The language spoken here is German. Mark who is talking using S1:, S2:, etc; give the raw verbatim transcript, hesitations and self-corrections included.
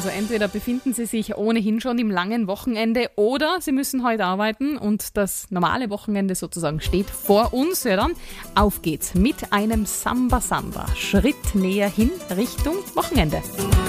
S1: Also entweder befinden Sie sich ohnehin schon im langen Wochenende oder Sie müssen heute arbeiten und das normale Wochenende sozusagen steht vor uns. Ja, dann auf geht's mit einem Samba Samba. Schritt näher hin Richtung Wochenende.